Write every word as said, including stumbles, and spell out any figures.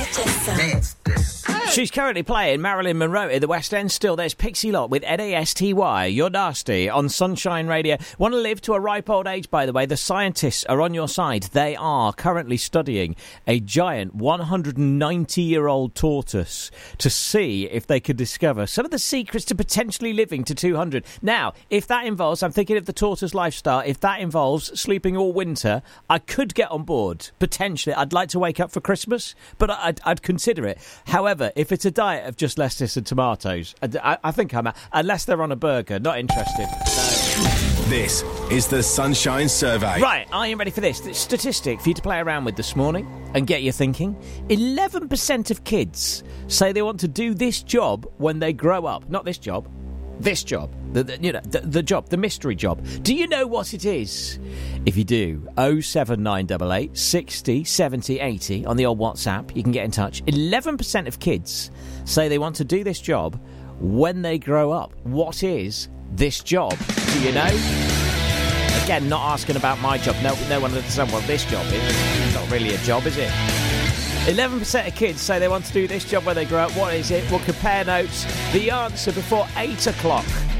She's currently playing Marilyn Monroe in the West End. Still, there's Pixie Lott with N A S T Y. You're nasty on Sunshine Radio. Want to live to a ripe old age, by the way? The scientists are on your side. They are currently studying a giant one hundred ninety-year-old tortoise to see if they could discover some of the secrets to potentially living to two hundred. Now, if that involves, I'm thinking of the tortoise lifestyle, if that involves sleeping all winter, I could get on board, potentially. I'd like to wake up for Christmas, but I'd, I'd consider it. However, if it's a diet of just lettuce and tomatoes, I, I think I'm... Unless they're on a burger, not interested. No. This is the Sunshine Survey. Right, are you ready for this? Statistic for you to play around with this morning and get you thinking. eleven percent of kids say they want to do this job when they grow up. Not this job. This job. The, the, you know, the, the job. The mystery job. Do you know what it is? If you do, oh seven nine eight eight, sixty, seventy, eighty on the old WhatsApp, you can get in touch. eleven percent of kids say they want to do this job when they grow up. What is this job? Do you know? Again, not asking about my job. No, no one understands what this job is. It's not really a job, is it? eleven percent of kids say they want to do this job when they grow up. What is it? We'll compare notes. The answer before eight o'clock.